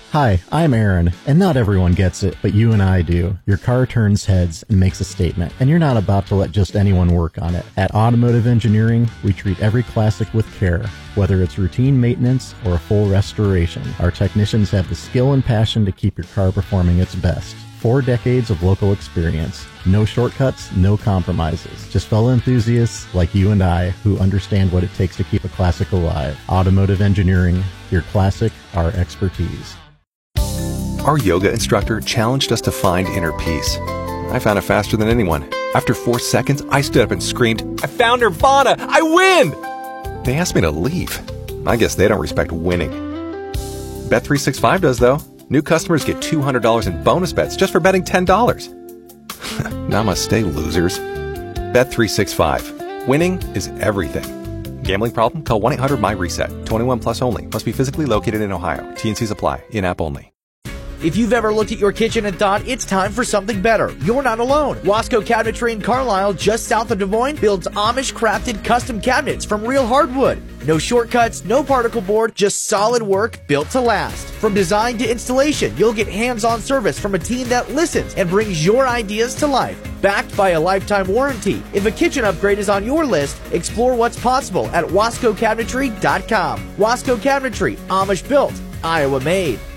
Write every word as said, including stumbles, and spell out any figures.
Hi, I'm Aaron, and not everyone gets it, but you and I do. Your car turns heads and makes a statement, and you're not about to let just anyone work on it. At Automotive Engineering, we treat every classic with care, whether it's routine maintenance or a full restoration. Our technicians have the skill and passion to keep your car performing its best. Four decades of local experience. No shortcuts, no compromises. Just fellow enthusiasts like you and I who understand what it takes to keep a classic alive. Automotive Engineering, your classic, our expertise. Our yoga instructor challenged us to find inner peace. I found it faster than anyone. After four seconds, I stood up and screamed, "I found Nirvana! I win!" They asked me to leave. I guess they don't respect winning. Bet three sixty-five does, though. New customers get two hundred dollars in bonus bets just for betting ten dollars. Namaste, losers. Bet three sixty-five. Winning is everything. Gambling problem? Call one eight hundred my reset. twenty-one plus only. Must be physically located in Ohio. T and Cs apply. In-app only. If you've ever looked at your kitchen and thought it's time for something better, you're not alone. Wasco Cabinetry in Carlisle, just south of Des Moines, builds Amish-crafted custom cabinets from real hardwood. No shortcuts, no particle board, just solid work built to last. From design to installation, you'll get hands-on service from a team that listens and brings your ideas to life. Backed by a lifetime warranty. If a kitchen upgrade is on your list, explore what's possible at wasco cabinetry dot com. Wasco Cabinetry, Amish built, Iowa made.